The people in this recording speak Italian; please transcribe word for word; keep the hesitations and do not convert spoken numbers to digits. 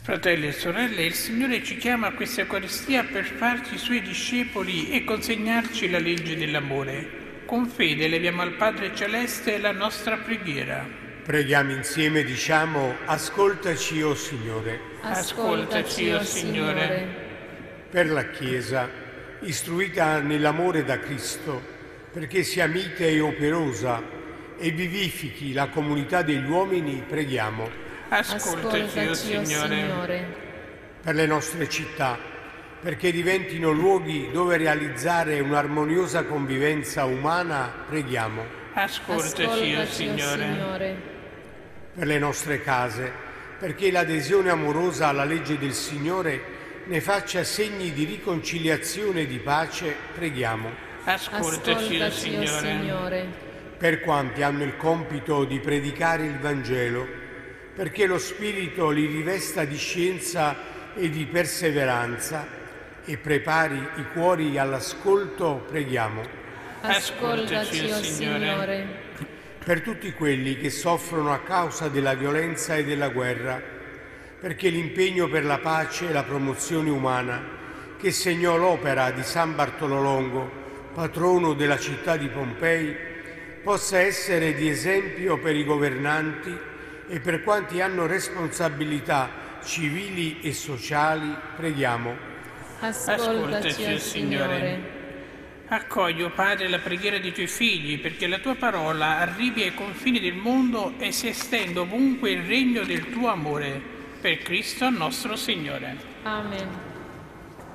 Fratelli e sorelle, il Signore ci chiama a questa Eucaristia per farci Suoi discepoli e consegnarci la legge dell'amore. Con fede leviamo al Padre Celeste la nostra preghiera. Preghiamo insieme, diciamo: ascoltaci, o Signore. Ascoltaci, o Signore. Per la Chiesa, istruita nell'amore da Cristo, perché sia mite e operosa e vivifichi la comunità degli uomini, preghiamo. Ascoltaci, o Signore. Per le nostre città, perché diventino luoghi dove realizzare un'armoniosa convivenza umana, preghiamo. Ascoltaci, o Signore. Per le nostre case, perché l'adesione amorosa alla legge del Signore ne faccia segni di riconciliazione e di pace, preghiamo. Ascoltaci, o Signore. Per quanti hanno il compito di predicare il Vangelo, perché lo Spirito li rivesta di scienza e di perseveranza e prepari i cuori all'ascolto, preghiamo. Ascoltaci, o Signore. Per tutti quelli che soffrono a causa della violenza e della guerra, perché l'impegno per la pace e la promozione umana, che segnò l'opera di San Bartolo Longo, patrono della città di Pompei, possa essere di esempio per i governanti e per quanti hanno responsabilità civili e sociali, preghiamo. Ascoltaci, o Signore. Accogli, o Padre, la preghiera dei Tuoi figli, perché la Tua parola arrivi ai confini del mondo e si estenda ovunque il regno del Tuo amore. Per Cristo nostro Signore. Amen.